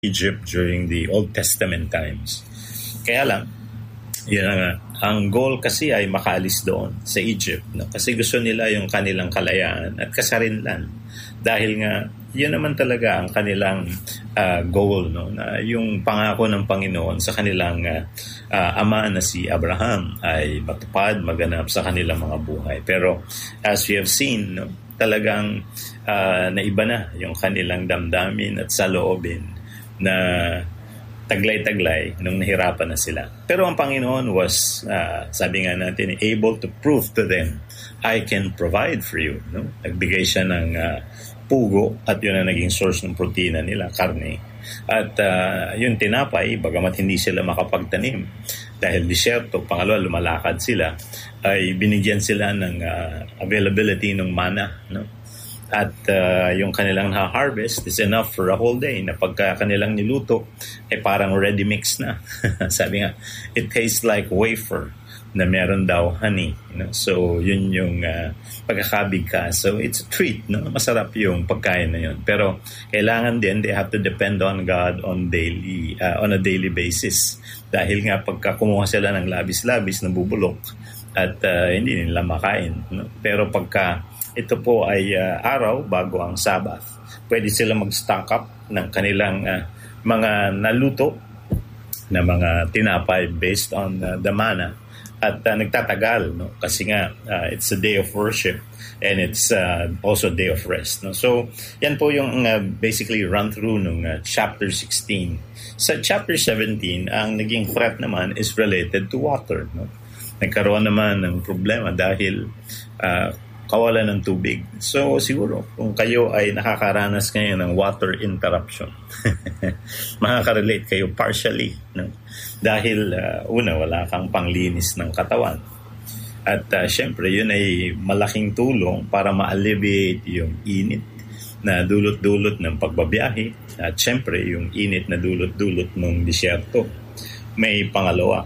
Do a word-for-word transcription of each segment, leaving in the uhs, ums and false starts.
Egypt during the Old Testament times. Kaya lang, yun ang, ang goal kasi ay makaalis doon sa Egypt. No? Kasi gusto nila yung kanilang kalayaan at kasarinlan. Dahil nga, yun naman talaga ang kanilang uh, goal. No? Na yung pangako ng Panginoon sa kanilang uh, uh, ama na si Abraham ay matupad, maganap sa kanilang mga buhay. Pero as we have seen, no, talagang uh, naiba na yung kanilang damdamin at saloobin na taglay-taglay nung nahirapan na sila. Pero ang Panginoon was, uh, sabi nga natin, able to prove to them, I can provide for you. No? Nagbigay siya ng uh, pugo at yun ang naging source ng protina nila, karne. At uh, yung tinapay, bagamat hindi sila makapagtanim, dahil disyerto, pangalawa, lumalakad sila, ay binigyan sila ng uh, availability ng mana, no? At uh, yung kanilang na-harvest is enough for a whole day na pagka kanilang niluto, ay parang ready mix na. Sabi nga, it tastes like wafer na meron daw honey. No? So, yun yung uh, pagkakabigkas. So, it's a treat. No? Masarap yung pagkain na yun. Pero, kailangan din, they have to depend on God on daily uh, on a daily basis. Dahil nga, pagka kumuha sila ng labis-labis, nabubulok at uh, hindi nila makain. No? Pero pagka ito po ay uh, araw bago ang Sabbath, pwede sila mag-stock up ng kanilang uh, mga naluto na mga tinapay based on uh, the manna at uh, nagtatagal, no? Kasi nga uh, it's a day of worship and it's uh, also a day of rest, no? So yan po yung uh, basically run through ng uh, chapter sixteen. Sa chapter seventeen, ang naging threat naman is related to water, no? Nagkaroon naman ng problema dahil uh, kawalan ng tubig. So, siguro, kung kayo ay nakakaranas ngayon ng water interruption, makaka-relate kayo partially. No? Dahil, uh, una, wala kang panglinis ng katawan. At, uh, syempre, yun ay malaking tulong para ma-alleviate yung init na dulot-dulot ng pagbabiyahe. At, syempre, yung init na dulot-dulot ng disyerto. May pangalawa,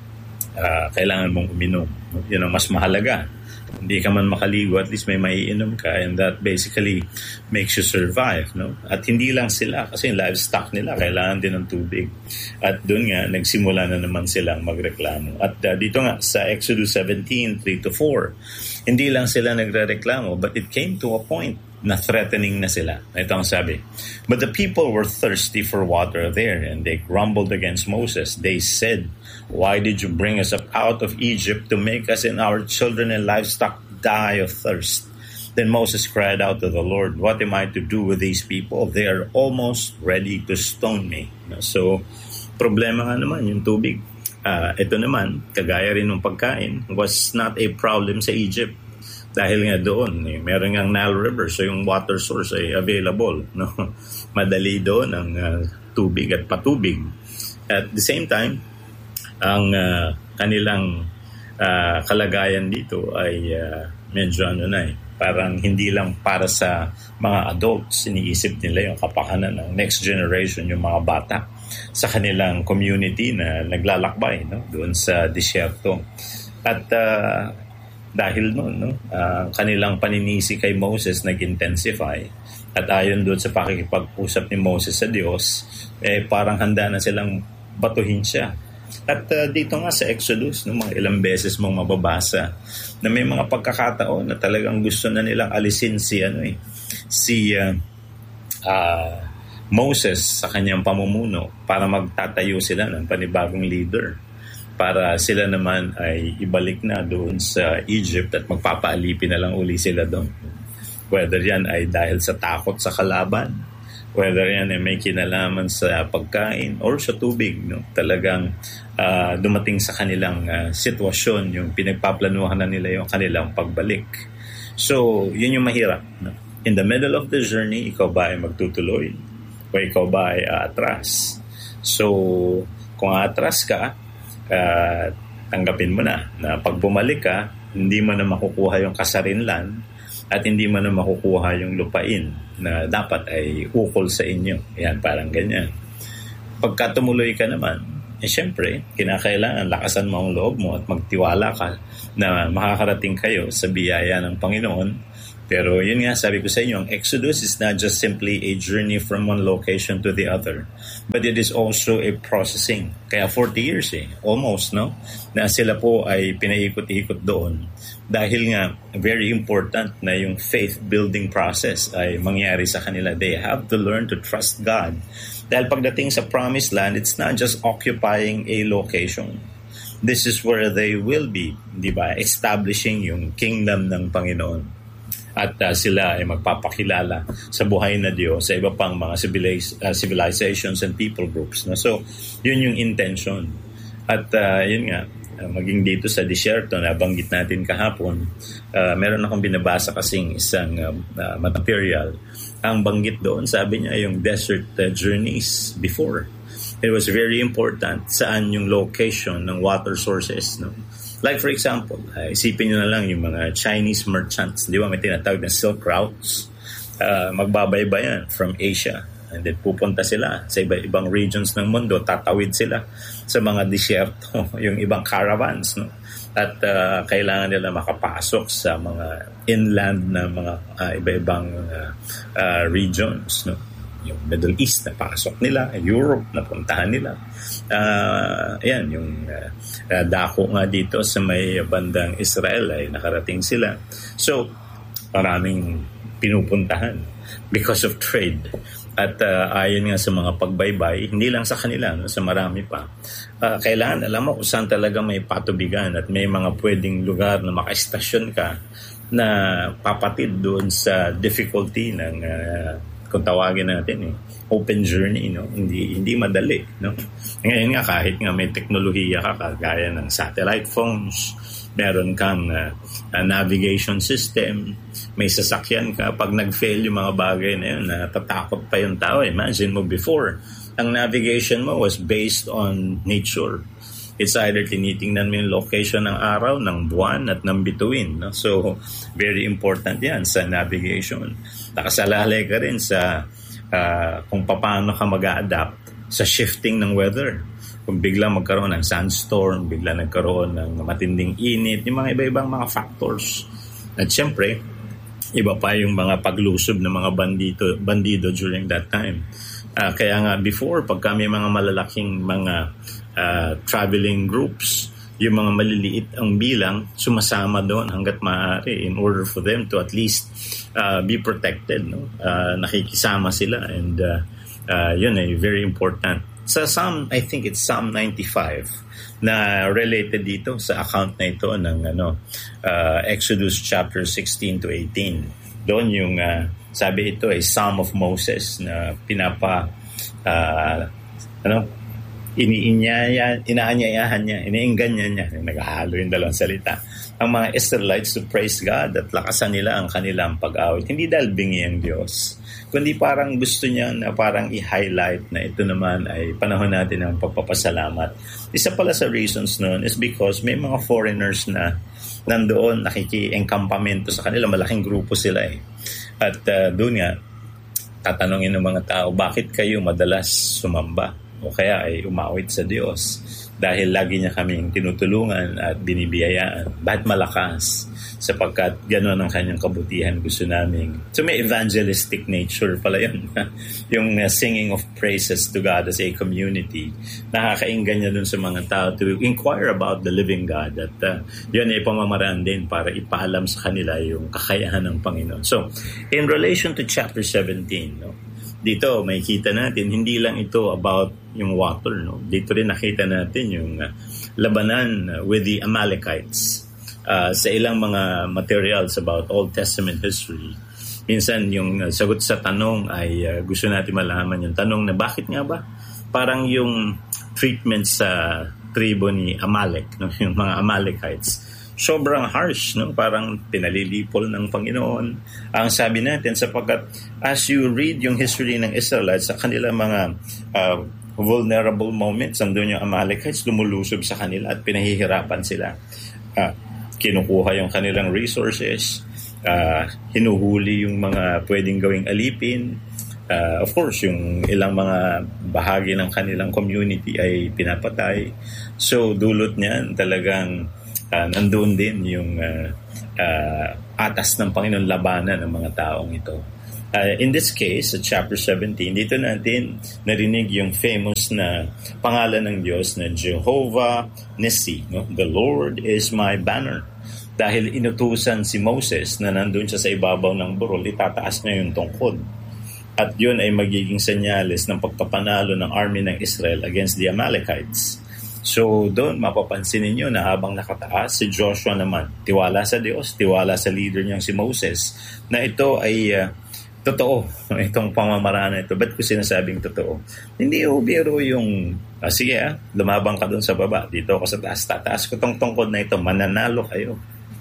uh, kailangan mong uminom. Yun ang mas mahalaga. Hindi ka man makaligo, at least may maiinom ka, and that basically makes you survive, no? At hindi lang sila, kasi yung livestock nila kailangan din ng tubig. At doon nga nagsimula na naman silang magreklamo. At uh, dito nga sa Exodus seventeen, three to four, hindi lang sila nagrereklamo, but it came to a point na threatening na sila. Ito ang sabi, but the people were thirsty for water there, and they grumbled against Moses. They said, why did you bring us up out of Egypt to make us and our children and livestock die of thirst? Then Moses cried out to the Lord, what am I to do with these people? They are almost ready to stone me. So, problema nga naman yung tubig. Uh, ito naman, kagaya rin ng pagkain, was not a problem sa Egypt. Dahil nga doon, eh, meron nga Nile River, so yung water source ay available. No? Madali doon ang uh, tubig at patubig. At the same time, ang uh, kanilang uh, kalagayan dito ay uh, medyo ano na eh, parang hindi lang para sa mga adults, iniisip nila yung kapakanan ng next generation, yung mga bata sa kanilang community na naglalakbay, no? Doon sa disyerto. At uh, dahil noon, no, ang uh, kanilang paninisi kay Moses nag-intensify, at ayon doon sa pakikipag-usap ni Moses sa Diyos, eh parang handa na silang batuhin siya. At uh, dito nga sa Exodus, no, mga ilang beses mong mababasa na may mga pagkakataon na talagang gusto na nilang alisin si ano eh, si uh, uh, Moses sa kanyang pamumuno para magtatayo sila ng panibagong leader, para sila naman ay ibalik na doon sa Egypt at magpapaalipin na lang uli sila doon. Whether yan ay dahil sa takot sa kalaban, whether yan ay may kinalaman sa pagkain or sa tubig, no? Talagang uh, dumating sa kanilang uh, sitwasyon, yung pinagpaplanuhan na nila yung kanilang pagbalik. So, yun yung mahirap. No? In the middle of the journey, ikaw ba ay magtutuloy? O ikaw ba ay aatras? So, kung aatras ka, Uh, tanggapin mo na na pag bumalik ka, hindi mo na makukuha yung kasarinlan at hindi mo na makukuha yung lupain na dapat ay ukol sa inyo. Yan, parang ganyan. Pagka tumuloy ka naman, eh syempre, kinakailangan lakasan mo ang loob mo at magtiwala ka na makakarating kayo sa biyaya ng Panginoon Pero yun nga, sabi ko sa inyo, ang Exodus is not just simply a journey from one location to the other, but it is also a processing. Kaya forty years eh, almost, no? Na sila po ay pinaikot-ikot doon. Dahil nga, very important na yung faith-building process ay mangyari sa kanila. They have to learn to trust God. Dahil pagdating sa promised land, it's not just occupying a location. This is where they will be, di ba? Establishing yung kingdom ng Panginoon. At uh, sila ay magpapakilala sa buhay na Diyos sa iba pang mga civiliz- uh, civilizations and people groups. No? So, yun yung intention. At uh, yun nga, uh, maging dito sa disyerto na banggit natin kahapon, uh, meron akong binabasa kasing isang uh, uh, material. Ang banggit doon, sabi niya, yung desert uh, journeys before. It was very important saan yung location ng water sources, no? Like for example, uh, isipin nyo na lang yung mga Chinese merchants, di ba may tinatawag na silk routes, uh, magbabaybayan from Asia, and then pupunta sila sa iba-ibang regions ng mundo, tatawid sila sa mga disyerto, yung ibang caravans, no? At uh, kailangan nila makapasok sa mga inland na mga uh, iba-ibang uh, uh, regions, no? Yung Middle East na pasok nila, Europe na puntahan nila. Uh, ayan, yung uh, uh, dako nga dito sa may bandang Israel ay nakarating sila. So, maraming pinupuntahan because of trade. At uh, ayon nga sa mga pagbaybay, hindi lang sa kanila, no, sa marami pa. Uh, kailangan, alam mo, kung saan talaga may patubigan at may mga pwedeng lugar na makaistasyon ka na papatid doon sa difficulty ng uh, kung tawagin natin eh, open journey, no? Hindi hindi madali, no? Ngayon nga kahit nga may teknolohiya ka kagaya ng satellite phones, meron kang uh, uh, navigation system, may sasakyan ka, pag nag-fail yung mga bagay na yun, natatakot pa yung tao. Imagine mo before, ang navigation mo was based on nature. It's either tinitingnan mo yung location ng araw, ng buwan, at ng bituin. No? So, very important yan sa navigation. Nakasalalay ka rin sa uh, kung paano ka mag-a-adapt sa shifting ng weather. Kung bigla magkaroon ng sandstorm, bigla nagkaroon ng matinding init, yung mga iba-ibang mga factors. At syempre, iba pa yung mga paglusob ng mga bandido, bandido during that time. Uh, kaya nga before, pag kami mga malalaking mga uh, traveling groups, yung mga maliliit ang bilang, sumasama doon hanggat maaari in order for them to at least uh, be protected. No? Uh, nakikisama sila and uh, uh, yun ay very important. Sa Psalm, I think it's Psalm ninety-five na related dito sa account na ito ng ano, uh, Exodus chapter sixteen to eighteen. Doon yung uh, sabi ito ay Psalm of Moses na pinapa uh, ano iniinyaya, inaanyayahan niya, iniingganyan niya, naghahalo yung dalawang salita, ang mga Israelites to praise God at lakasan nila ang kanilang pag-awit. Hindi dahil bingi ang Diyos, kundi parang gusto niya na parang i-highlight na ito naman ay panahon natin ng pagpapasalamat. Isa pala sa reasons noon is because may mga foreigners na nandoon, nakiki-encampamento sa kanila, malaking grupo sila eh. At uh, doon nga, tatanungin ng mga tao, bakit kayo madalas sumamba? O kaya ay umawit sa Diyos dahil lagi niya kaming tinutulungan at binibiyayaan. Ba't malakas? Sapagkat gano'n ang kanyang kabutihan gusto namin. So may evangelistic nature pala yun. Yung uh, singing of praises to God as a community. Nakakainggan niya dun sa mga tao to inquire about the living God. At uh, yun ay pamamaraan din para ipaalam sa kanila yung kakayahan ng Panginoon. So, in relation to chapter seventeen, no? Dito, makikita natin, hindi lang ito about yung water. No? Dito rin nakita natin yung uh, labanan uh, with the Amalekites uh, sa ilang mga materials about Old Testament history. Minsan, yung uh, sagot sa tanong ay uh, gusto natin malaman yung tanong na bakit nga ba? Parang yung treatment sa tribo ni Amalek, no? Yung mga Amalekites, sobrang harsh, no? Parang pinalilipol ng Panginoon. Ang sabi natin, sapagkat as you read yung history ng Israelites sa kanilang mga uh, vulnerable moments, andun yung Amalekites, lumulusob sa kanila at pinahihirapan sila. Uh, kinukuha yung kanilang resources, uh, hinuhuli yung mga pwedeng gawing alipin. Uh, of course, yung ilang mga bahagi ng kanilang community ay pinapatay. So, dulot niyan talagang Uh, nandoon din yung uh, uh, atas ng Panginoon labanan ng mga taong ito. Uh, in this case, sa chapter seventeen, dito natin narinig yung famous na pangalan ng Diyos na Jehovah Nissi. No? The Lord is my banner. Dahil inutusan si Moses na nandun siya sa ibabaw ng burol, itataas niya yung tungkod. At yun ay magiging senyales ng pagpapanalo ng army ng Israel against the Amalekites. So doon mapapansin ninyo na habang nakataas, si Joshua naman, tiwala sa Diyos, tiwala sa leader niyang si Moses, na ito ay uh, totoo, itong pamamaraan na ito. Ba't ko sinasabing totoo? Hindi o biro yung, ah, sige ah, lumabang ka doon sa baba, dito ako sa taas, tataas ko tong tungkod na ito, mananalo kayo.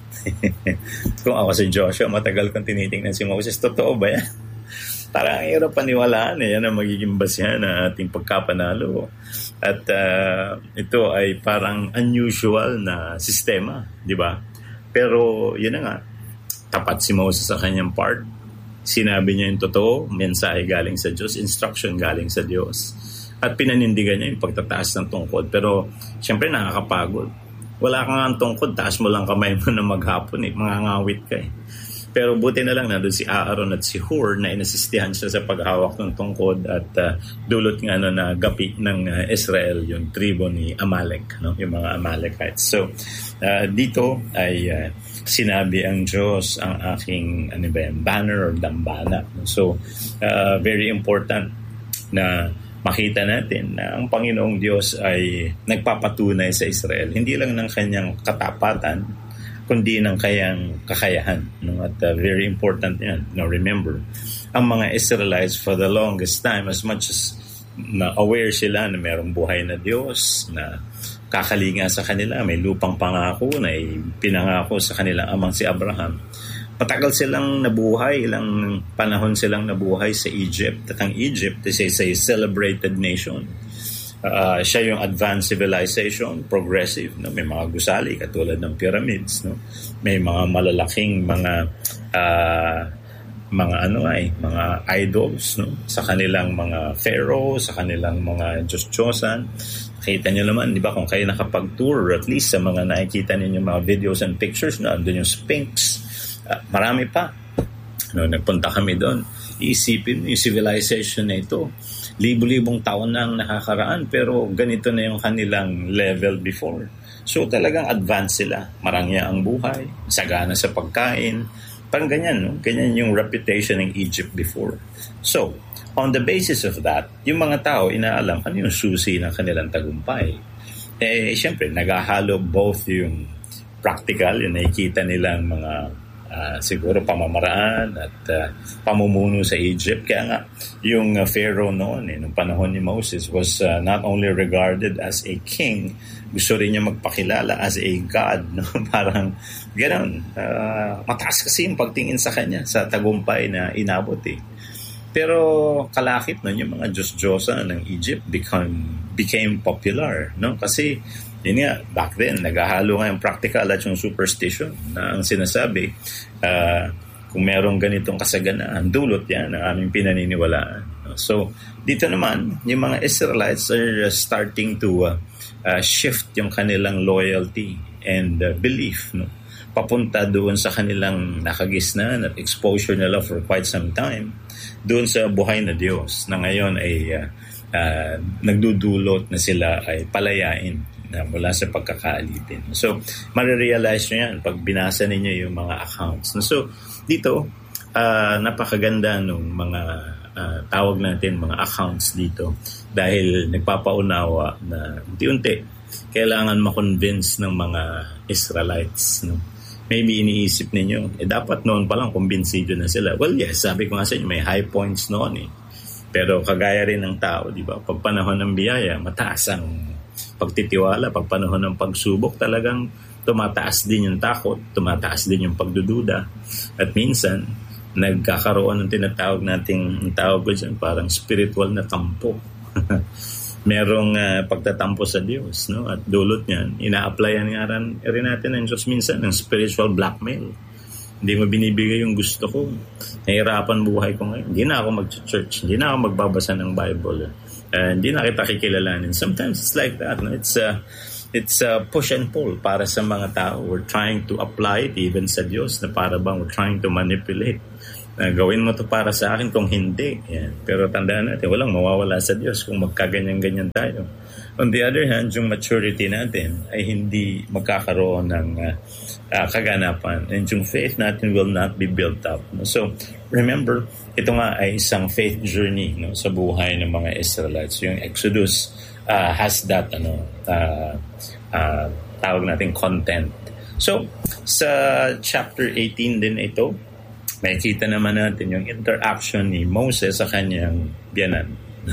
Kung ako si Joshua, matagal kong tinitingnan si Moses, totoo ba yan? Parang hirap paniwalaan eh, yan ang magiging basya na ating pagkapanalo. At uh, ito ay parang unusual na sistema, di ba? Pero yun na nga, tapat si Moses sa kanyang part. Sinabi niya yung totoo, mensahe galing sa Diyos, instruction galing sa Diyos. At pinanindigan niya yung pagtataas ng tungkod. Pero siyempre nakakapagod. Wala kang ang tungkod, taas mo lang kamay mo na maghapon eh, mangangawit ka eh. Pero buti na lang nandun si Aaron at si Hur na inasistihan siya sa paghawak ng tungkod at uh, dulot nga no, na gapi ng uh, Israel yung tribo ni Amalek, no? Yung mga Amalekites. So uh, dito ay uh, sinabi ang Diyos ang aking ano ba yan, banner or dambana. So uh, very important na makita natin na ang Panginoong Diyos ay nagpapatunay sa Israel, hindi lang ng kanyang katapatan, kundi ng kayang kakayahan. No? At uh, very important yan. Now remember, ang mga Israelites for the longest time, as much as na aware sila na mayroong buhay na Diyos, na kakalinga sa kanila, may lupang pangako na pinangako sa kanilang amang si Abraham, matagal silang nabuhay, ilang panahon silang nabuhay sa Egypt. At ang Egypt is a, is a celebrated nation. Uh, siya yung advanced civilization, progressive. No? May mga gusali katulad ng pyramids. No? May mga malalaking mga uh, mga ano ay mga idols, no? Sa kanilang mga pharaoh, sa kanilang mga Diyos-Diyosan. Kita nyo naman, di ba, kung kayo nakapag-tour, at least sa mga nakikita ninyo mga videos and pictures, no? Andun yung Sphinx. Uh, marami pa. No, nagpunta kami doon. Iisipin yung civilization na ito. Libo-libong taon na ang nakakaraan pero ganito na yung kanilang level before. So talagang advanced sila. Marangya ang buhay, sagana sa pagkain. Parang ganyan, no? Ganyan yung reputation ng Egypt before. So, on the basis of that, yung mga tao inaalam ano yung susi ng kanilang tagumpay. Eh, siyempre, naghahalo both yung practical, yung nakikita nilang mga Uh, siguro pamamaraan at uh, pamumuno sa Egypt. Kaya nga, yung uh, Pharaoh noon, eh, nung panahon ni Moses, was uh, not only regarded as a king, gusto rin niya magpakilala as a god. No? Parang gano'n. Uh, mataas kasi yung pagtingin sa kanya sa tagumpay na inabot eh. Pero kalakip nun, yung mga Diyos-Diyosa ng Egypt become, became popular. No? Kasi yun nga, back then, naghahalo nga yung practical at yung superstition na ang sinasabi, uh, kung merong ganitong kasaganaan, dulot yan ang aming pinaniniwalaan. So, dito naman, yung mga Israelites are starting to uh, uh, shift yung kanilang loyalty and uh, belief, no? Papunta doon sa kanilang nakagisnan at exposure nila for quite some time, doon sa buhay na Diyos, na ngayon ay uh, uh, nagdudulot na sila ay palayain na mula sa pagkakaalitin. So, marirealize nyo yan pag binasa ninyo yung mga accounts. So, dito, uh, napakaganda nung mga uh, tawag natin, mga accounts dito dahil nagpapaunawa na unti-unti kailangan makonvince ng mga Israelites. No? Maybe iniisip ninyo, eh dapat noon pa lang kumbinsido na sila. Well, yes, sabi ko nga sa inyo, may high points noon eh. Pero kagaya rin ng tao, di ba? Pag panahon ng biyaya, mataas ang pagtitiwala. Pag panahon ng pagsubok, talagang tumataas din yung takot, tumataas din yung pagdududa. At minsan, nagkakaroon ng tinatawag nating, ang tawag ko dyan, parang spiritual na tampo. Merong uh, pagtatampo sa Diyos, no? At dulot niyan, ina-applyan nga rin, rin natin ng Diyos minsan ng spiritual blackmail. Hindi mo binibigay yung gusto ko. Nahirapan buhay ko ngayon. Hindi na ako mag-church. Hindi na ako magbabasa ng Bible. Uh, hindi na kita kikilalanin. Sometimes it's like that. No? It's uh, it's a push and pull para sa mga tao. We're trying to apply it even sa Diyos na para bang we're trying to manipulate. Uh, gawin mo to para sa akin kung hindi. Yan. Pero tandaan natin, walang mawawala sa Diyos kung magkaganyan-ganyan tayo. On the other hand, yung maturity natin ay hindi magkakaroon ng uh, uh, kaganapan. And yung faith natin will not be built up. No? So, remember, ito nga ay isang faith journey, no, sa buhay ng mga Israelites. Yung Exodus uh, has that ano uh, uh, tawag natin content. So sa chapter eighteen din ito, makikita naman natin yung interaction ni Moses sa kanyang biyanan.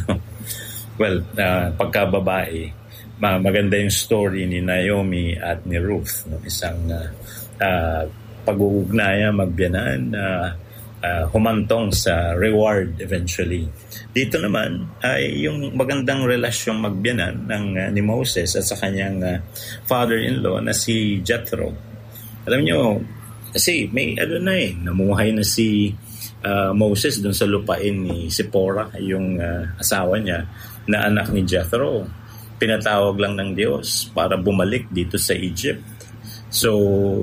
Well, uh, pagkababae, maganda yung story ni Naomi at ni Ruth, no? Isang uh, uh, pag-uugnaya, magbiyanan na uh, Uh, humantong sa reward eventually. Dito naman ay yung magandang relasyong magbiyanan ng uh, ni Moses at sa kanyang uh, father-in-law na si Jethro. Alam nyo, kasi may ano na eh, namuhay na si uh, Moses dun sa lupain ni Zipporah, yung uh, asawa niya na anak ni Jethro. Pinatawag lang ng Diyos para bumalik dito sa Egypt. So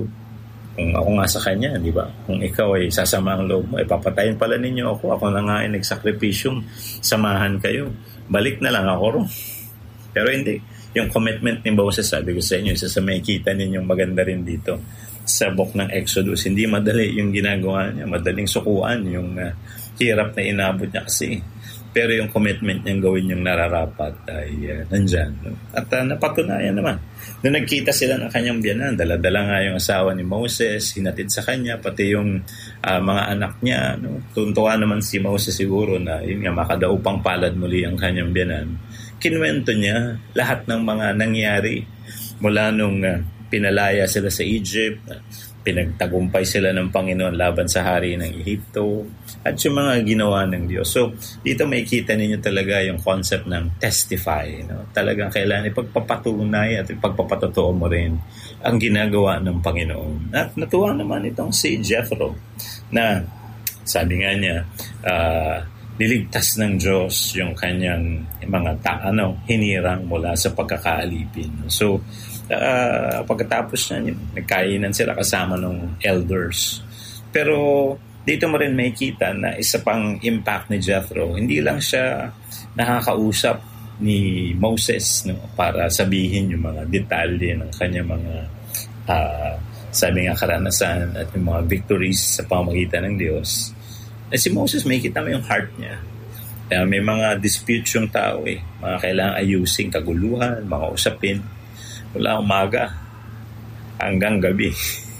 kung ako nga sa kanya, di ba? Kung ikaw ay sasama ang loob mo, ay papatayin pala ninyo ako. Ako na nga ay nagsakripisyong samahan kayo. Balik na lang ako ron. Pero hindi. Yung commitment ni Moses, sabi ko sa inyo, isa sa may kita ninyong maganda rin dito sa book ng Exodus. Hindi madali yung ginagawa niya. Madaling sukuan yung uh, hirap na inabot niya kasi. Pero yung commitment niyang gawin yung nararapat ay uh, nandyan. At uh, napatunayan naman. Nung nagkita sila ng kanyang biyanan, dala-dala nga yung asawa ni Moses, hinatid sa kanya, pati yung uh, mga anak niya. No? Tuntua naman si Moses siguro na yun nga, makadaupang palad muli ang kanyang biyanan. Kinuwento niya lahat ng mga nangyari mula nung uh, pinalaya sila sa Egypt, uh, pinagtagumpay sila ng Panginoon laban sa hari ng Ehipto, at yung mga ginawa ng Diyos. So, dito may kita ninyo talaga yung concept ng testify. No? Talagang kailangan ipagpapatunay at ipagpapatotoo mo rin ang ginagawa ng Panginoon. At natuwa naman itong si Jethro na sabi nga niya, uh, niligtas ng Diyos yung kanyang mga ta- ano, hinirang mula sa pagkakaalipin. So, uh, pagkatapos na yun, nagkainan sila kasama ng elders. Pero dito mo rin makikita na isa pang impact ni Jethro. Hindi lang siya nakakausap ni Moses, no, para sabihin yung mga detalye ng kanya mga uh, sabi nga karanasan at yung mga victories sa pamamagitan ng Diyos. Eh, si Moses, may kita mo yung heart niya. Kaya may mga disputes yung tao eh. Mga kailangang ayusin, kaguluhan, mga usapin. Mula umaga hanggang gabi.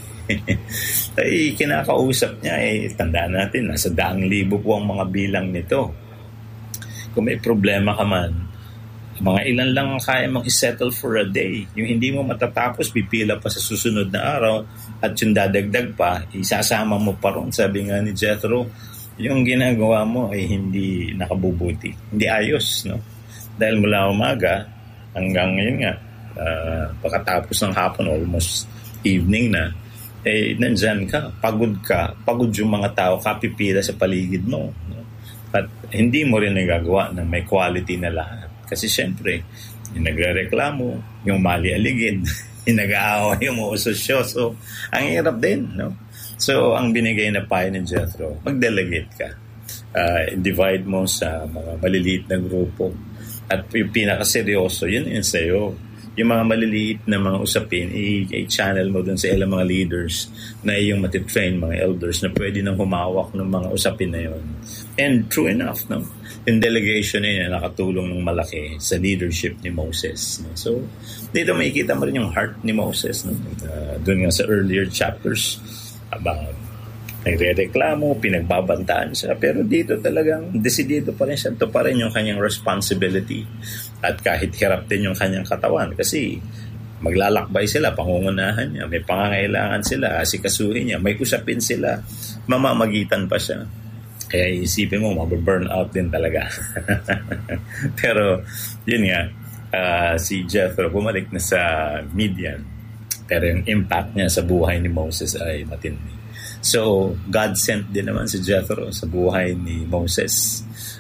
Ay kinakausap niya eh, tandaan natin, nasa daang libo po ang mga bilang nito. Kung may problema ka man, mga ilan lang ang kaya mong isettle for a day. Yung hindi mo matatapos, pipila pa sa susunod na araw, at yung dadagdag pa, isasama mo pa ron. Sabi nga ni Jethro, yung ginagawa mo ay hindi nakabubuti, hindi ayos, no? Dahil mula umaga hanggang ngayon nga, uh, pagkatapos ng hapon, almost evening na, eh, nandyan ka, pagod ka, pagod yung mga tao, kapipila sa paligid mo. No? At hindi mo rin nagagawa ng may quality na lahat. Kasi syempre, yung nagre-reklamo, yung mali-aligid, yung nag-aawa, yung mausosyoso, ang hirap din, no? So, ang binigay na payo ni Jethro, mag-delegate ka. Uh, divide mo sa mga maliliit na grupo. At yung pinakaseryoso, yun yun sa'yo. Yung mga maliliit na mga usapin, i-channel mo dun sa ilang mga leaders na iyong matitrain, mga elders, na pwede nang humawak ng mga usapin na yun. And true enough, no? Yung delegation na yun, nakatulong ng malaki sa leadership ni Moses. No? So, dito makikita mo rin yung heart ni Moses. No? Uh, dun nga sa earlier chapters, about nagre-reklamo, pinagbabantaan siya, pero dito talagang desidido pa rin siya, ito pa rin yung kanyang responsibility, at kahit hirap din yung kanyang katawan kasi maglalakbay sila, pangungunahan niya, may pangangailangan sila, asikasuhin niya, may usapin sila, mamamagitan pa siya, kaya isipin mo mag-burn out din talaga. Pero yun nga, uh, si Jethro bumalik na sa Midian, pero yung impact niya sa buhay ni Moses ay matindi. So, God sent din naman si Jethro sa buhay ni Moses.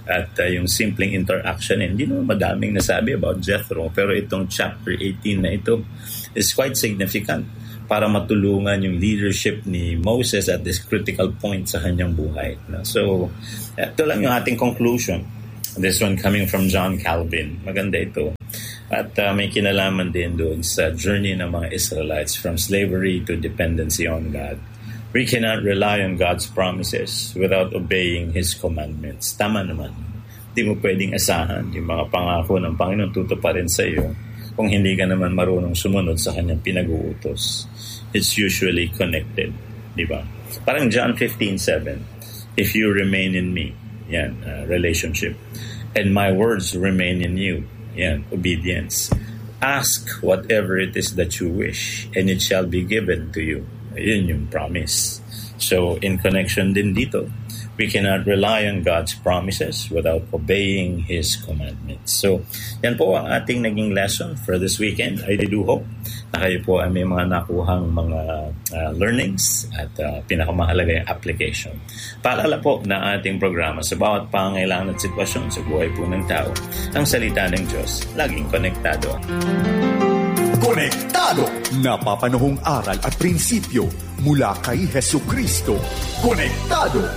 At uh, yung simpleng interaction, hindi naman madaming nasabi about Jethro, pero itong chapter eighteen na ito is quite significant para matulungan yung leadership ni Moses at this critical point sa kanyang buhay. No? So, ito lang yung ating conclusion. This one coming from John Calvin. Maganda ito. At uh, may kinalaman din doon sa journey ng mga Israelites from slavery to dependency on God. We cannot rely on God's promises without obeying His commandments. Tama naman. Hindi mo pwedeng asahan yung mga pangako ng Panginoon tutuparin sa iyo kung hindi ka naman marunong sumunod sa kanyang pinag-uutos. It's usually connected. Diba? Parang John fifteen seven. If you remain in me, yan, uh, relationship. And my words remain in you, yan, obedience. Ask whatever it is that you wish, and it shall be given to you. Yun yung promise. So, in connection din dito, we cannot rely on God's promises without obeying His commandments. So, yan po ang ating naging lesson for this weekend. I do hope na kayo po ay may mga nakuhang mga uh, learnings at uh, pinakamahalaga yung application. Paalala po na ating programa sa bawat pangangailangan at sitwasyon sa buhay po ng tao. Ang salita ng Diyos, laging konektado. Konektado! Napapanahong aral at prinsipyo mula kay Hesukristo. Konektado!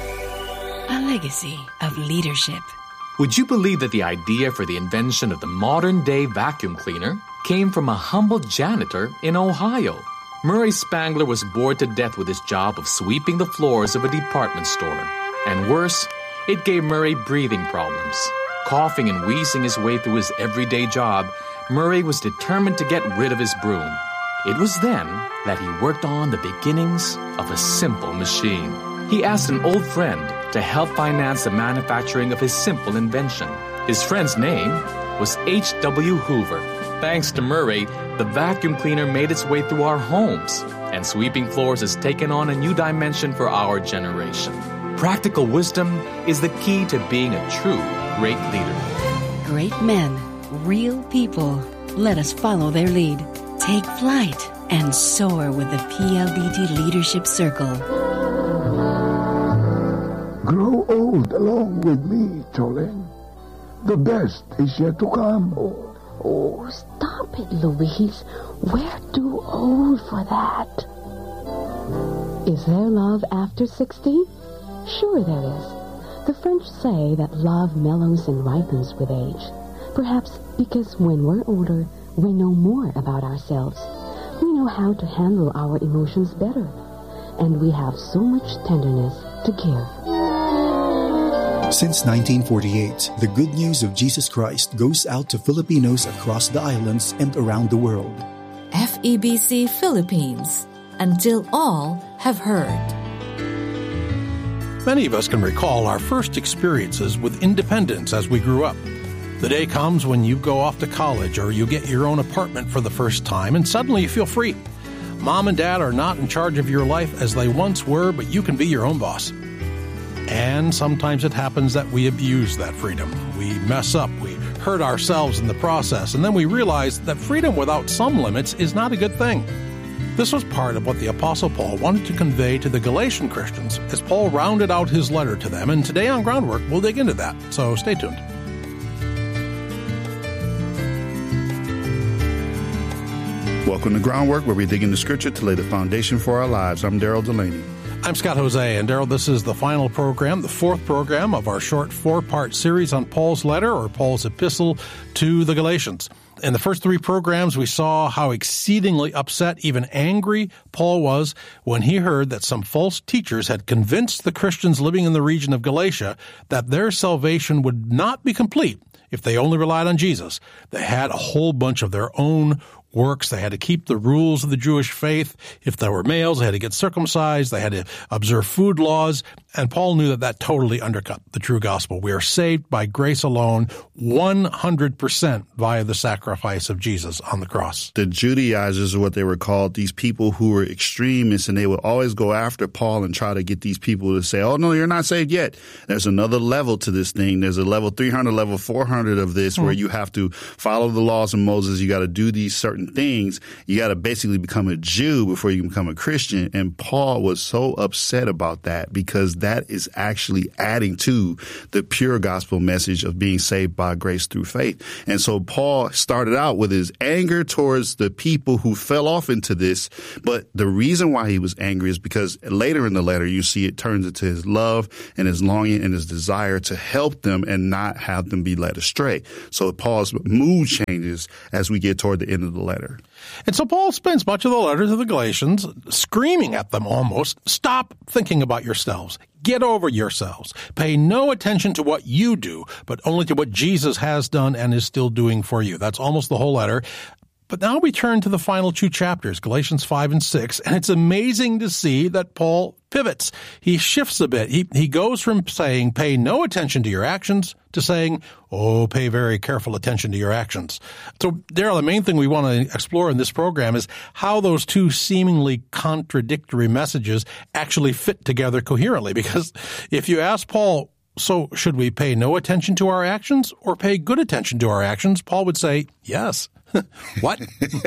A legacy of leadership. Would you believe that the idea for the invention of the modern-day vacuum cleaner came from a humble janitor in Ohio? Murray Spangler was bored to death with his job of sweeping the floors of a department store. And worse, it gave Murray breathing problems. Coughing and wheezing his way through his everyday job, Murray was determined to get rid of his broom. It was then that he worked on the beginnings of a simple machine. He asked an old friend to help finance the manufacturing of his simple invention. His friend's name was H W Hoover. Thanks to Murray, the vacuum cleaner made its way through our homes, and sweeping floors has taken on a new dimension for our generation. Practical wisdom is the key to being a true great leader. Great men, real people. Let us follow their lead. Take flight and soar with the P L D T Leadership Circle. Grow old along with me, Jolene. The best is yet to come. Oh, oh, stop it, Louise. We're too old for that. Is there love after sixty? Sure there is. The French say that love mellows and ripens with age. Perhaps because when we're older, we know more about ourselves. We know how to handle our emotions better. And we have so much tenderness to give. Since nineteen forty-eight, the good news of Jesus Christ goes out to Filipinos across the islands and around the world. F E B C Philippines, until all have heard. Many of us can recall our first experiences with independence as we grew up. The day comes when you go off to college or you get your own apartment for the first time and suddenly you feel free. Mom and Dad are not in charge of your life as they once were, but you can be your own boss. And sometimes it happens that we abuse that freedom. We mess up, we hurt ourselves in the process, and then we realize that freedom without some limits is not a good thing. This was part of what the Apostle Paul wanted to convey to the Galatian Christians as Paul rounded out his letter to them, and today on Groundwork we'll dig into that, so stay tuned. Welcome to Groundwork, where we dig into Scripture to lay the foundation for our lives. I'm Daryl Delaney. I'm Scott Jose, and Daryl, this is the final program, the fourth program of our short four-part series on Paul's letter, or Paul's epistle to the Galatians. In the first three programs, we saw how exceedingly upset, even angry, Paul was when he heard that some false teachers had convinced the Christians living in the region of Galatia that their salvation would not be complete if they only relied on Jesus. They had a whole bunch of their own works. They had to keep the rules of the Jewish faith. If there were males, they had to get circumcised. They had to observe food laws. And Paul knew that that totally undercut the true gospel. We are saved by grace alone, one hundred percent via the sacrifice of Jesus on the cross. The Judaizers are what they were called, these people who were extremists, and they would always go after Paul and try to get these people to say, oh, no, you're not saved yet. There's another level to this thing. There's a level three hundred, level four hundred of this, mm. where you have to follow the laws of Moses. You got to do these certain certain things. You got to basically become a Jew before you can become a Christian. And Paul was so upset about that because that is actually adding to the pure gospel message of being saved by grace through faith. And so Paul started out with his anger towards the people who fell off into this. But the reason why he was angry is because later in the letter, you see it turns into his love and his longing and his desire to help them and not have them be led astray. So Paul's mood changes as we get toward the end of the letter. And so Paul spends much of the letter to the Galatians screaming at them almost, stop thinking about yourselves. Get over yourselves. Pay no attention to what you do, but only to what Jesus has done and is still doing for you. That's almost the whole letter. But now we turn to the final two chapters, Galatians five and six, and it's amazing to see that Paul pivots. He shifts a bit. He, he goes from saying, pay no attention to your actions, to saying, oh, pay very careful attention to your actions. So, Daryl, the main thing we want to explore in this program is how those two seemingly contradictory messages actually fit together coherently. Because if you ask Paul, so should we pay no attention to our actions or pay good attention to our actions? Paul would say, yes. What?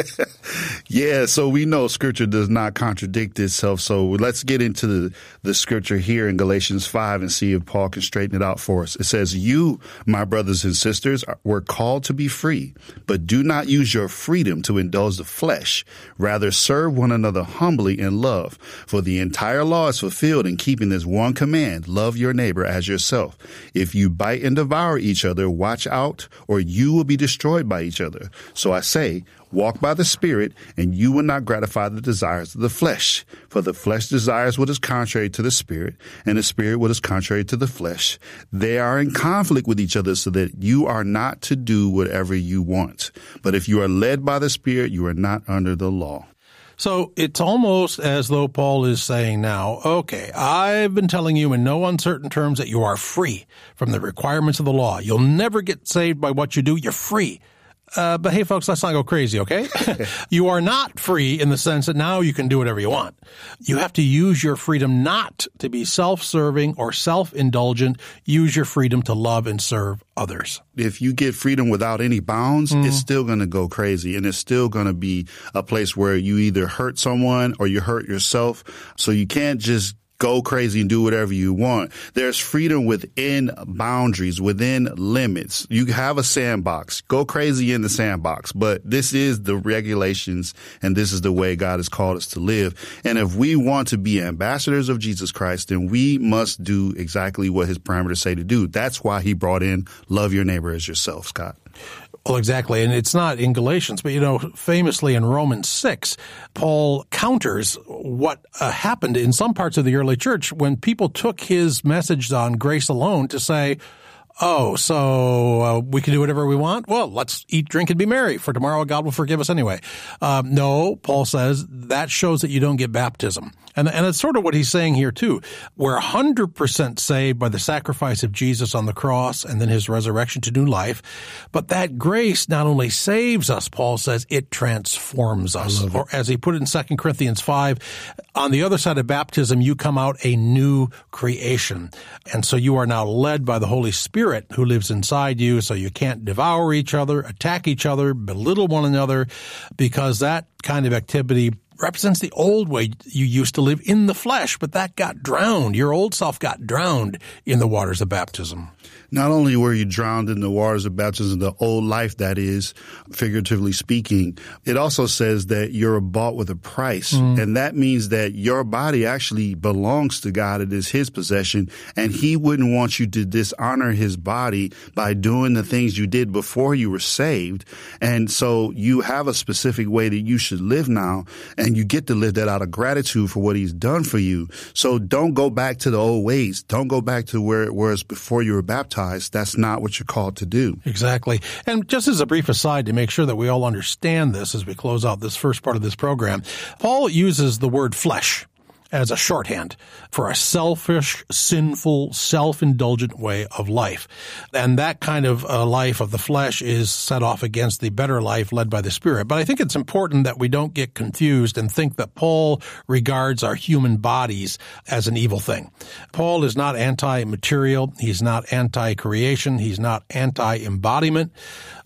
Yeah, so we know Scripture does not contradict itself. So let's get into the, the Scripture here in Galatians five and see if Paul can straighten it out for us. It says, you, my brothers and sisters, were called to be free, but do not use your freedom to indulge the flesh. Rather, serve one another humbly in love. For the entire law is fulfilled in keeping this one command, love your neighbor as yourself. If you bite and devour each other, watch out, or you will be destroyed by each other. So I say, walk by the Spirit, and you will not gratify the desires of the flesh. For the flesh desires what is contrary to the Spirit, and the Spirit what is contrary to the flesh. They are in conflict with each other, so that you are not to do whatever you want. But if you are led by the Spirit, you are not under the law. So it's almost as though Paul is saying now, okay, I've been telling you in no uncertain terms that you are free from the requirements of the law. You'll never get saved by what you do. You're free. Uh, but hey, folks, let's not go crazy, okay? You are not free in the sense that now you can do whatever you want. You have to use your freedom not to be self-serving or self-indulgent. Use your freedom to love and serve others. If you get freedom without any bounds, mm. it's still going to go crazy, and it's still going to be a place where you either hurt someone or you hurt yourself. So you can't just go crazy and do whatever you want. There's freedom within boundaries, within limits. You have a sandbox. Go crazy in the sandbox. But this is the regulations, and this is the way God has called us to live. And if we want to be ambassadors of Jesus Christ, then we must do exactly what his parameters say to do. That's why he brought in love your neighbor as yourself, Scott. Well, exactly. And it's not in Galatians, but, you know, famously in Romans six, Paul counters what uh, happened in some parts of the early church when people took his message on grace alone to say, oh, so uh, we can do whatever we want? Well, let's eat, drink, and be merry, for tomorrow God will forgive us anyway. Um, no, Paul says that shows that you don't get baptism. And, and it's sort of what he's saying here, too. We're one hundred percent saved by the sacrifice of Jesus on the cross and then his resurrection to new life. But that grace not only saves us, Paul says, it transforms us. Or as he put it in Second Corinthians five, on the other side of baptism, you come out a new creation. And so you are now led by the Holy Spirit who lives inside you, so you can't devour each other, attack each other, belittle one another, because that kind of activity represents the old way you used to live in the flesh, but that got drowned. Your old self got drowned in the waters of baptism. Not only were you drowned in the waters of baptism, the old life, that is, figuratively speaking, it also says that you're bought with a price. Mm. And that means that your body actually belongs to God. It is his possession. And he wouldn't want you to dishonor his body by doing the things you did before you were saved. And so you have a specific way that you should live now, and you get to live that out of gratitude for what he's done for you. So don't go back to the old ways. Don't go back to where it was before you were baptized. That's not what you're called to do. Exactly. And just as a brief aside to make sure that we all understand this as we close out this first part of this program, Paul uses the word flesh as a shorthand for a selfish, sinful, self-indulgent way of life. And that kind of uh, life of the flesh is set off against the better life led by the Spirit. But I think it's important that we don't get confused and think that Paul regards our human bodies as an evil thing. Paul is not anti-material. He's not anti-creation. He's not anti-embodiment.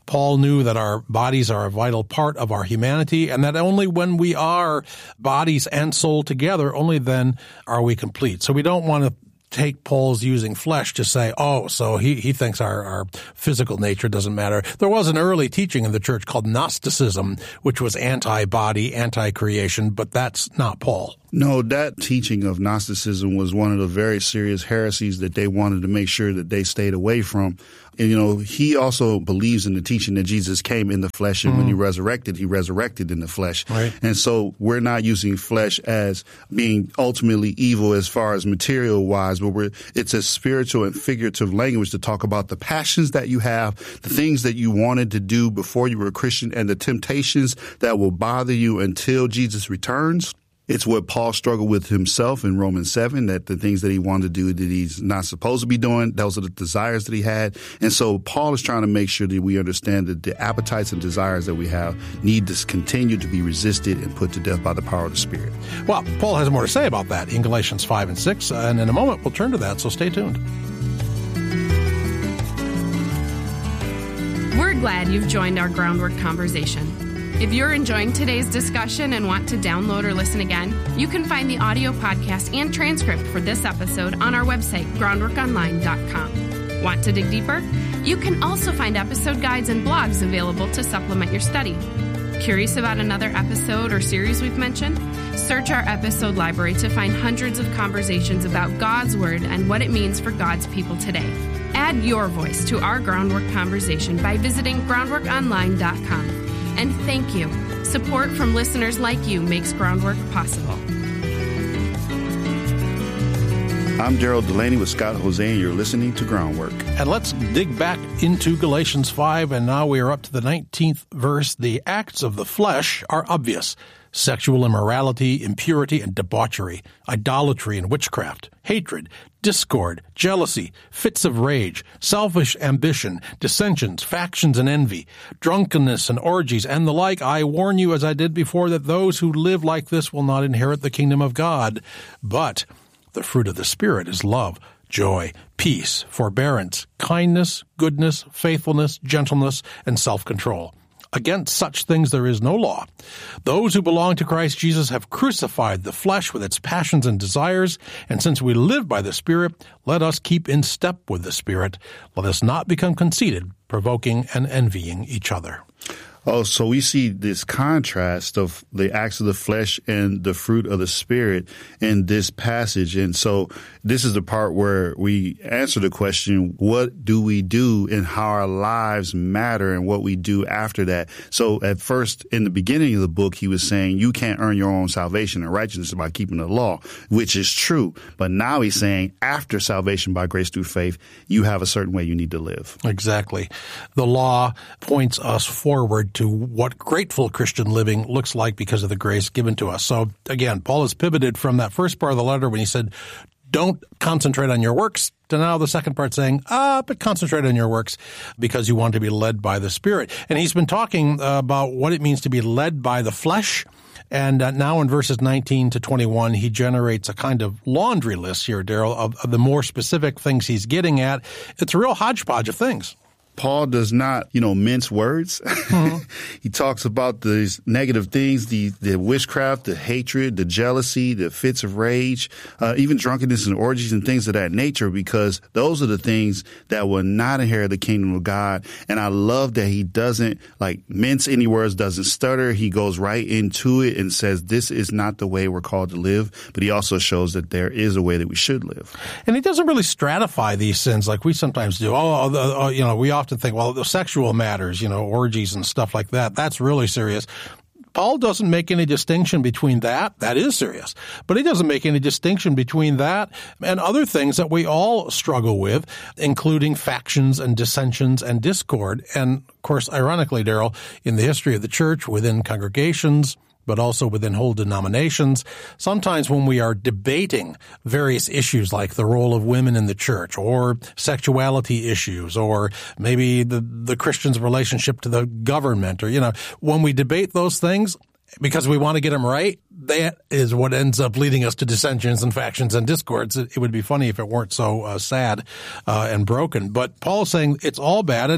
Paul knew that our bodies are a vital part of our humanity, and that only when we are bodies and soul together, only then are we complete. So we don't want to take Paul's using flesh to say, oh, so he, he thinks our, our physical nature doesn't matter. There was an early teaching in the church called Gnosticism, which was anti-body, anti-creation, but that's not Paul. No, that teaching of Gnosticism was one of the very serious heresies that they wanted to make sure that they stayed away from. And, you know, he also believes in the teaching that Jesus came in the flesh, and mm. when he resurrected, he resurrected in the flesh. Right. And so we're not using flesh as being ultimately evil as far as material-wise, but we're, it's a spiritual and figurative language to talk about the passions that you have, the things that you wanted to do before you were a Christian, and the temptations that will bother you until Jesus returns. It's what Paul struggled with himself in Romans seven, that the things that he wanted to do that he's not supposed to be doing, those are the desires that he had. And so Paul is trying to make sure that we understand that the appetites and desires that we have need to continue to be resisted and put to death by the power of the Spirit. Well, Paul has more to say about that in Galatians five and six, and in a moment we'll turn to that, so stay tuned. We're glad you've joined our Groundwork conversation. If you're enjoying today's discussion and want to download or listen again, you can find the audio podcast and transcript for this episode on our website, groundwork online dot com. Want to dig deeper? You can also find episode guides and blogs available to supplement your study. Curious about another episode or series we've mentioned? Search our episode library to find hundreds of conversations about God's Word and what it means for God's people today. Add your voice to our Groundwork conversation by visiting groundwork online dot com. And thank you. Support from listeners like you makes Groundwork possible. I'm Daryl Delaney with Scott Jose, and you're listening to Groundwork. And let's dig back into Galatians five, and now we are up to the nineteenth verse. The acts of the flesh are obvious: sexual immorality, impurity and debauchery, idolatry and witchcraft, hatred, discord, jealousy, fits of rage, selfish ambition, dissensions, factions and envy, drunkenness and orgies, and the like. I warn you, as I did before, that those who live like this will not inherit the kingdom of God. But the fruit of the Spirit is love, joy, peace, forbearance, kindness, goodness, faithfulness, gentleness, and self-control. Against such things there is no law. Those who belong to Christ Jesus have crucified the flesh with its passions and desires, and since we live by the Spirit, let us keep in step with the Spirit. Let us not become conceited, provoking and envying each other. Oh, so we see this contrast of the acts of the flesh and the fruit of the Spirit in this passage. And so this is the part where we answer the question, what do we do and how our lives matter and what we do after that? So at first, in the beginning of the book, he was saying you can't earn your own salvation and righteousness by keeping the law, which is true. But now he's saying after salvation by grace through faith, you have a certain way you need to live. Exactly. The law points us forward to what grateful Christian living looks like because of the grace given to us. So again, Paul has pivoted from that first part of the letter when he said, don't concentrate on your works, to now the second part saying, ah, but concentrate on your works because you want to be led by the Spirit. And he's been talking uh, about what it means to be led by the flesh. And uh, now in verses nineteen to twenty-one, he generates a kind of laundry list here, Daryl, of, of the more specific things he's getting at. It's a real hodgepodge of things. Paul does not, you know, mince words. Mm-hmm. He talks about these negative things, the, the witchcraft, the hatred, the jealousy, the fits of rage, uh, even drunkenness and orgies and things of that nature, because those are the things that will not inherit the kingdom of God. And I love that he doesn't like mince any words, doesn't stutter. He goes right into it and says, this is not the way we're called to live. But he also shows that there is a way that we should live. And he doesn't really stratify these sins like we sometimes do. Oh, the, oh you know, we often often think, well, the sexual matters, you know, orgies and stuff like that, that's really serious. Paul doesn't make any distinction between that. That is serious. But he doesn't make any distinction between that and other things that we all struggle with, including factions and dissensions and discord. And, of course, ironically, Daryl, in the history of the church, within congregations, but also within whole denominations, sometimes when we are debating various issues like the role of women in the church or sexuality issues or maybe the, the Christian's relationship to the government or, you know, when we debate those things, because we want to get them right, that is what ends up leading us to dissensions and factions and discords. It, it would be funny if it weren't so uh, sad uh, and broken. But Paul is saying it's all bad. And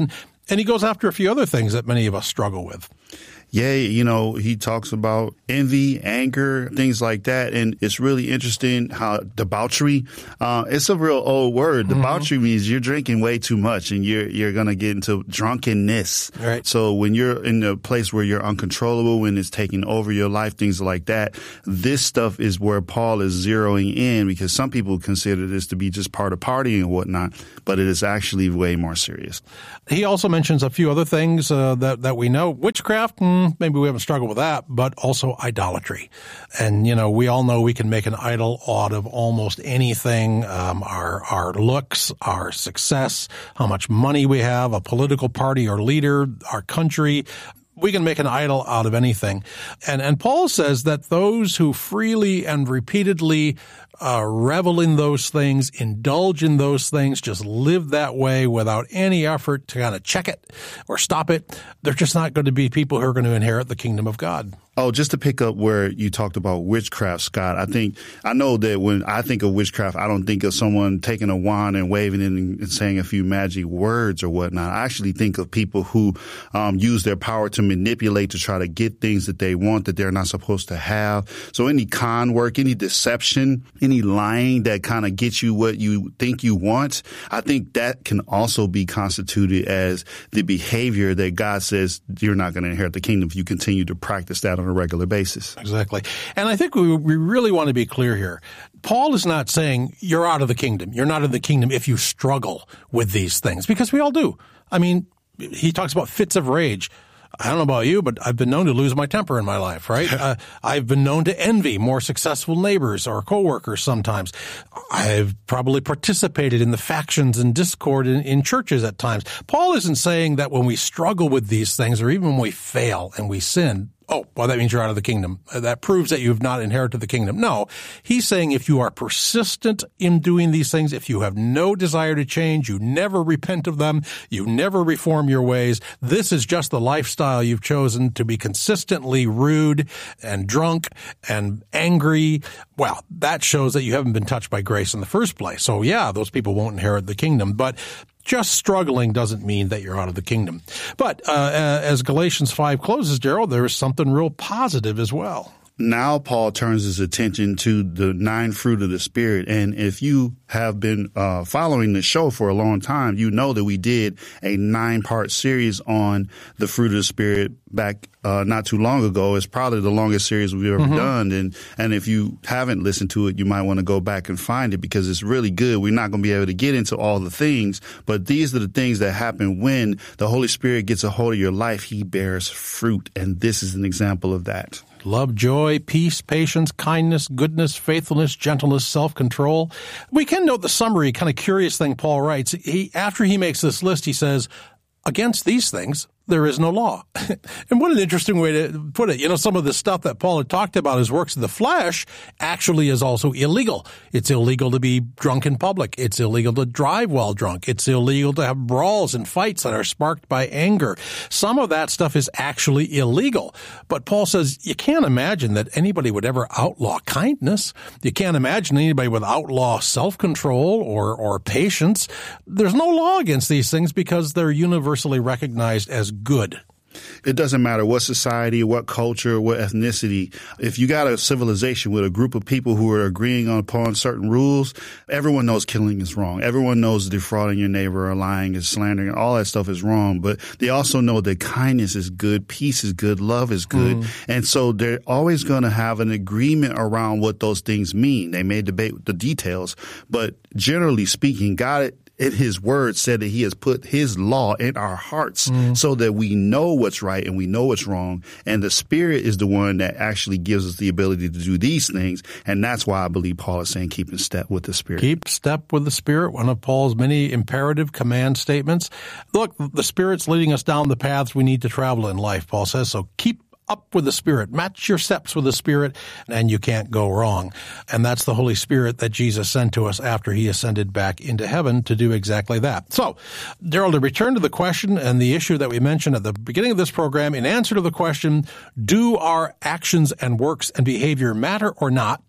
And he goes after a few other things that many of us struggle with. Yeah, you know, he talks about envy, anger, things like that. And it's really interesting how debauchery, uh, it's a real old word. Mm-hmm. Debauchery means you're drinking way too much and you're, you're going to get into drunkenness. Right. So when you're in a place where you're uncontrollable, when it's taking over your life, things like that, this stuff is where Paul is zeroing in, because some people consider this to be just part of partying and whatnot, but it is actually way more serious. He also mentions a few other things uh, that, that we know. Witchcraft, mm, maybe we haven't struggled with that, but also idolatry. And, you know, we all know we can make an idol out of almost anything, um, our, our looks, our success, how much money we have, a political party or leader, our country. We can make an idol out of anything. And, and Paul says that those who freely and repeatedly uh, revel in those things, indulge in those things, just live that way without any effort to kind of check it or stop it, they're just not going to be people who are going to inherit the kingdom of God. Oh, just to pick up where you talked about witchcraft, Scott, I think, I know that when I think of witchcraft, I don't think of someone taking a wand and waving it and saying a few magic words or whatnot. I actually think of people who um, use their power to manipulate, to try to get things that they want that they're not supposed to have. So any con work, any deception, any lying that kind of gets you what you think you want, I think that can also be constituted as the behavior that God says you're not going to inherit the kingdom if you continue to practice that on a regular basis. Exactly. And I think we, we really want to be clear here. Paul is not saying you're out of the kingdom. You're not in the kingdom if you struggle with these things, because we all do. I mean, he talks about fits of rage. I don't know about you, but I've been known to lose my temper in my life, right? uh, I've been known to envy more successful neighbors or coworkers sometimes. I've probably participated in the factions and discord in, in churches at times. Paul isn't saying that when we struggle with these things, or even when we fail and we sin, oh, well, that means you're out of the kingdom. That proves that you have not inherited the kingdom. No, he's saying if you are persistent in doing these things, if you have no desire to change, you never repent of them, you never reform your ways, this is just the lifestyle you've chosen, to be consistently rude and drunk and angry. Well, that shows that you haven't been touched by grace in the first place. So yeah, those people won't inherit the kingdom. But just struggling doesn't mean that you're out of the kingdom. But uh, as Galatians five closes, Gerald, there is something real positive as well. Now Paul turns his attention to the nine fruit of the Spirit. And if you have been uh, following the show for a long time, you know that we did a nine-part series on the fruit of the Spirit back uh, not too long ago. It's probably the longest series we've ever mm-hmm. done. And, and if you haven't listened to it, you might want to go back and find it, because it's really good. We're not going to be able to get into all the things, but these are the things that happen when the Holy Spirit gets a hold of your life. He bears fruit, and this is an example of that. Love, joy, peace, patience, kindness, goodness, faithfulness, gentleness, self-control. We can note the summary, kind of curious thing Paul writes. He, after he makes this list, he says, against these things, there is no law. And what an interesting way to put it. You know, some of the stuff that Paul had talked about as works of the flesh actually is also illegal. It's illegal to be drunk in public. It's illegal to drive while drunk. It's illegal to have brawls and fights that are sparked by anger. Some of that stuff is actually illegal. But Paul says you can't imagine that anybody would ever outlaw kindness. You can't imagine anybody would outlaw self-control or, or patience. There's no law against these things because they're universally recognized as good. It doesn't matter what society, what culture, what ethnicity. If you got a civilization with a group of people who are agreeing on upon certain rules, everyone knows killing is wrong. Everyone knows defrauding your neighbor or lying is slandering. All that stuff is wrong. But they also know that kindness is good, peace is good, love is good. Mm. And so they're always going to have an agreement around what those things mean. They may debate the details, but generally speaking, God in his word said that he has put his law in our hearts mm. so that we know what's right and we know what's wrong. And the Spirit is the one that actually gives us the ability to do these things. And that's why I believe Paul is saying keep in step with the Spirit. Keep step with the Spirit, one of Paul's many imperative command statements. Look, the Spirit's leading us down the paths we need to travel in life, Paul says. So keep up with the Spirit. Match your steps with the Spirit, and you can't go wrong. And that's the Holy Spirit that Jesus sent to us after he ascended back into heaven to do exactly that. So, Daryl, to return to the question and the issue that we mentioned at the beginning of this program, in answer to the question, do our actions and works and behavior matter or not?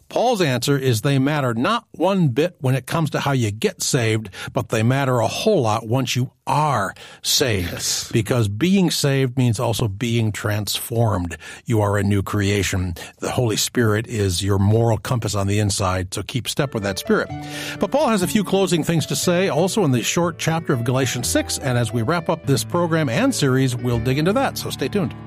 Paul's answer is they matter not one bit when it comes to how you get saved, but they matter a whole lot once you are saved. Yes. Because being saved means also being transformed. You are a new creation. The Holy Spirit is your moral compass on the inside, so keep step with that Spirit. But Paul has a few closing things to say also in the short chapter of Galatians six, and as we wrap up this program and series, we'll dig into that, so stay tuned.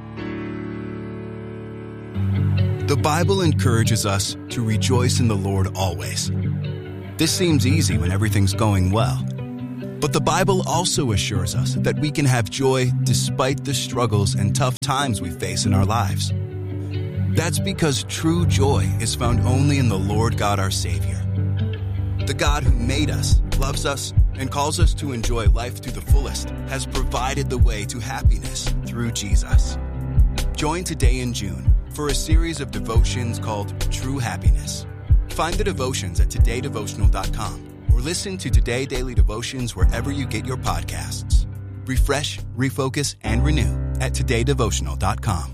The Bible encourages us to rejoice in the Lord always. This seems easy when everything's going well. But the Bible also assures us that we can have joy despite the struggles and tough times we face in our lives. That's because true joy is found only in the Lord God our Savior. The God who made us, loves us, and calls us to enjoy life to the fullest has provided the way to happiness through Jesus. Join today in June for a series of devotions called True Happiness. Find the devotions at today devotional dot com or listen to Today Daily Devotions wherever you get your podcasts. Refresh, refocus, and renew at today devotional dot com.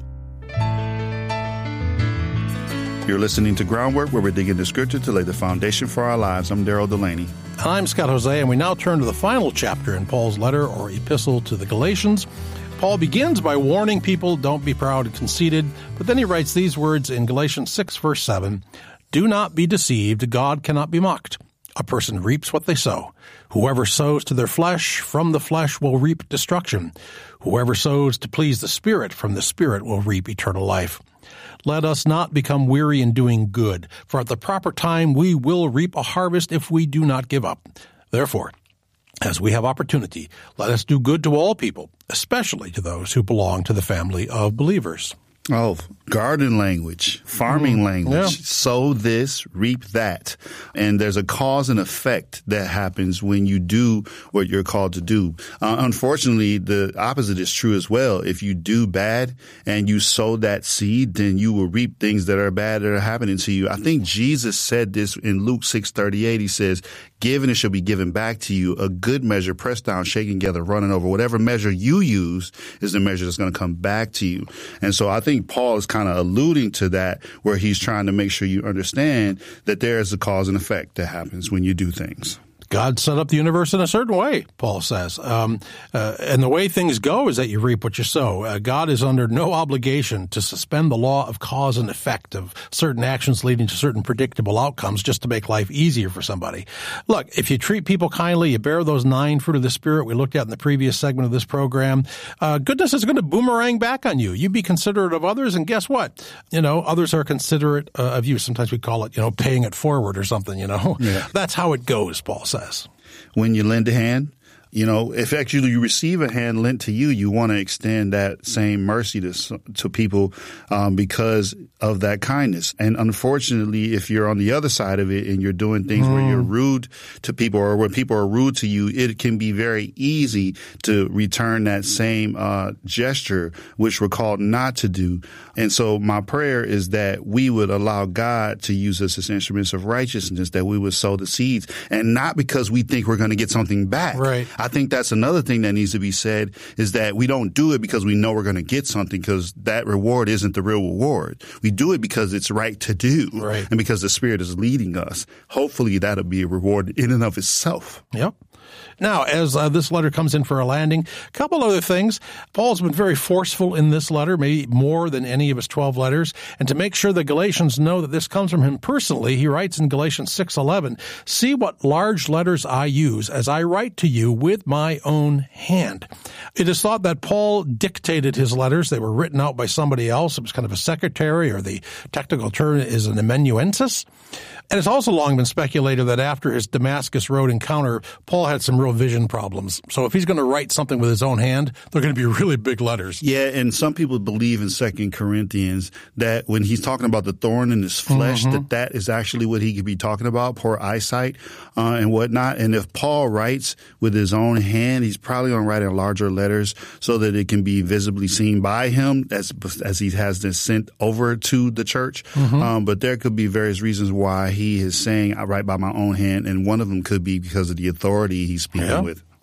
You're listening to Groundwork, where we're digging the Scripture to lay the foundation for our lives. I'm Daryl Delaney. And I'm Scott Jose, and we now turn to the final chapter in Paul's letter or epistle to the Galatians. Paul begins by warning people, don't be proud and conceited, but then he writes these words in Galatians six, verse seven, "Do not be deceived, God cannot be mocked. A person reaps what they sow. Whoever sows to their flesh, from the flesh will reap destruction. Whoever sows to please the Spirit, from the Spirit will reap eternal life. Let us not become weary in doing good, for at the proper time we will reap a harvest if we do not give up. Therefore, as we have opportunity, let us do good to all people, especially to those who belong to the family of believers." Oh, garden language, farming mm, language. Yeah. Sow this, reap that. And there's a cause and effect that happens when you do what you're called to do. Uh, unfortunately, the opposite is true as well. If you do bad and you sow that seed, then you will reap things that are bad that are happening to you. I think Jesus said this in Luke six thirty-eight. He says, "Give and it shall be given back to you. A good measure, pressed down, shaken together, running over." Whatever measure you use is the measure that's going to come back to you. And so I think Paul is kind of alluding to that, where he's trying to make sure you understand that there is a cause and effect that happens when you do things. God set up the universe in a certain way, Paul says. Um, uh, and the way things go is that you reap what you sow. Uh, God is under no obligation to suspend the law of cause and effect of certain actions leading to certain predictable outcomes just to make life easier for somebody. Look, if you treat people kindly, you bear those nine fruit of the Spirit we looked at in the previous segment of this program, uh, goodness is going to boomerang back on you. You be considerate of others, and guess what? You know, others are considerate uh, of you. Sometimes we call it, you know, paying it forward or something, you know. Yeah. That's how it goes, Paul says. When you lend a hand, you know, if actually you receive a hand lent to you, you want to extend that same mercy to to people um, because of that kindness. And unfortunately, if you're on the other side of it and you're doing things mm. where you're rude to people or when people are rude to you, it can be very easy to return that same uh, gesture, which we're called not to do. And so my prayer is that we would allow God to use us as instruments of righteousness, that we would sow the seeds, and not because we think we're going to get something back. Right. I think that's another thing that needs to be said, is that we don't do it because we know we're going to get something, because that reward isn't the real reward. We do it because it's right to do, right, and because the Spirit is leading us. Hopefully that'll be a reward in and of itself. Yep. Now, as uh, this letter comes in for a landing, a couple other things. Paul's been very forceful in this letter, maybe more than any of his twelve letters. And to make sure the Galatians know that this comes from him personally, he writes in Galatians six eleven, "See what large letters I use as I write to you with my own hand." It is thought that Paul dictated his letters. They were written out by somebody else. It was kind of a secretary, or the technical term is an amanuensis. And it's also long been speculated that after his Damascus Road encounter, Paul had some real vision problems. So if he's going to write something with his own hand, they're going to be really big letters. Yeah, and some people believe in Second Corinthians that when he's talking about the thorn in his flesh, mm-hmm. that that is actually what he could be talking about, poor eyesight uh, and whatnot. And if Paul writes with his own hand, he's probably going to write in larger letters so that it can be visibly seen by him as as he has this sent over to the church. Mm-hmm. Um, but there could be various reasons why he is saying, "I write by my own hand," and one of them could be because of the authority he's speaking yeah. with.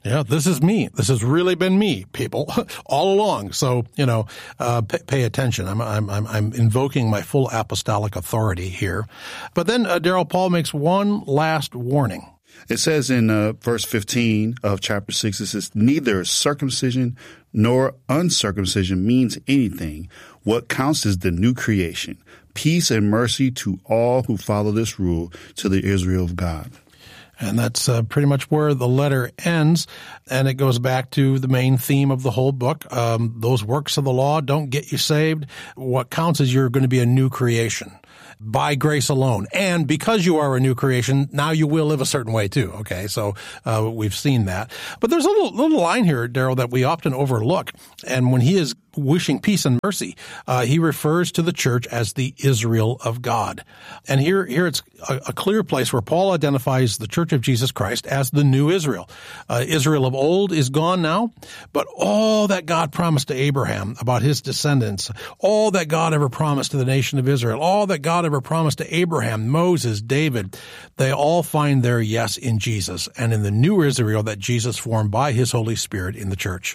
Yeah, this is me. This has really been me, people, all along. So, you know, uh, pay, pay attention. I'm, I'm, I'm, I'm invoking my full apostolic authority here. But then, uh, Daryl, Paul makes one last warning. It says in uh, verse fifteen of chapter six, it says, neither circumcision nor uncircumcision means anything. What counts is the new creation. Peace and mercy to all who follow this rule, to the Israel of God. And that's uh, pretty much where the letter ends, and it goes back to the main theme of the whole book. Um, those works of the law don't get you saved. What counts is you're going to be a new creation by grace alone. And because you are a new creation, now you will live a certain way too. Okay, so uh, we've seen that. But there's a little, little line here, Daryl, that we often overlook. And when he is wishing peace and mercy, uh, he refers to the church as the Israel of God. And here, here it's a, a clear place where Paul identifies the church of Jesus Christ as the new Israel. Uh, Israel of old is gone now, but all that God promised to Abraham about his descendants, all that God ever promised to the nation of Israel, all that God ever promised to Abraham, Moses, David, they all find their yes in Jesus and in the new Israel that Jesus formed by his Holy Spirit in the church.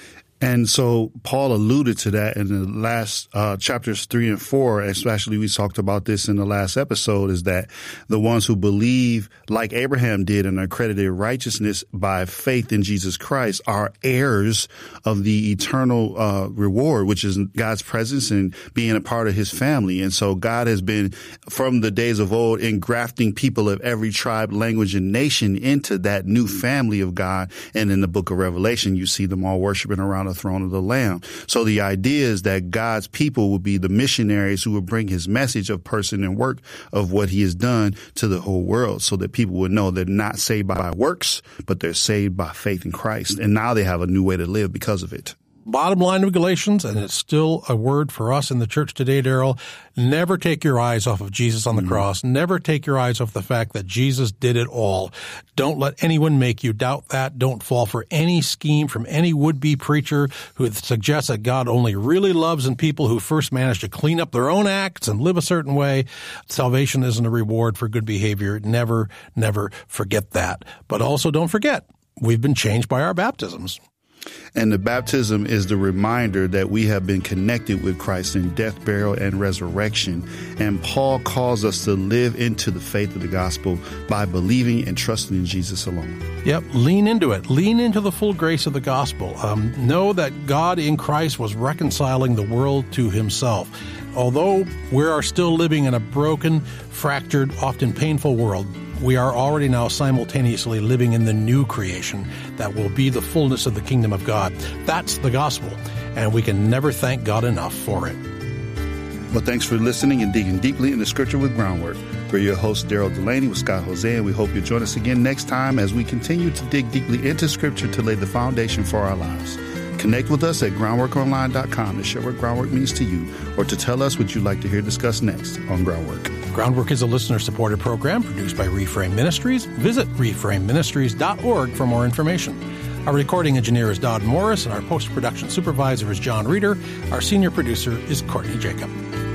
And so Paul alluded to that in the last uh, chapters three and four, especially we talked about this in the last episode, is that the ones who believe like Abraham did and are credited righteousness by faith in Jesus Christ are heirs of the eternal uh, reward, which is God's presence and being a part of his family. And so God has been from the days of old engrafting people of every tribe, language, and nation into that new family of God. And in the book of Revelation, you see them all worshiping around the throne of the Lamb. So the idea is that God's people will be the missionaries who will bring his message of person and work of what he has done to the whole world, so that people would know they're not saved by works, but they're saved by faith in Christ. And now they have a new way to live because of it. Bottom line of Galatians, and it's still a word for us in the church today, Daryl, never take your eyes off of Jesus on the mm-hmm. cross. Never take your eyes off the fact that Jesus did it all. Don't let anyone make you doubt that. Don't fall for any scheme from any would-be preacher who suggests that God only really loves in people who first manage to clean up their own acts and live a certain way. Salvation isn't a reward for good behavior. Never, never forget that. But also don't forget, we've been changed by our baptisms. And the baptism is the reminder that we have been connected with Christ in death, burial, and resurrection. And Paul calls us to live into the faith of the gospel by believing and trusting in Jesus alone. Yep, lean into it. Lean into the full grace of the gospel. Um, know that God in Christ was reconciling the world to himself. Although we are still living in a broken, fractured, often painful world, we are already now simultaneously living in the new creation that will be the fullness of the kingdom of God. That's the gospel, and we can never thank God enough for it. Well, thanks for listening and digging deeply into Scripture with Groundwork. We're your host, Daryl Delaney with Scott Jose, and we hope you'll join us again next time as we continue to dig deeply into Scripture to lay the foundation for our lives. Connect with us at groundwork online dot com to share what Groundwork means to you, or to tell us what you'd like to hear discussed next on Groundwork. Groundwork is a listener-supported program produced by Reframe Ministries. Visit reframe ministries dot org for more information. Our recording engineer is Dodd Morris, and our post-production supervisor is John Reeder. Our senior producer is Courtney Jacob.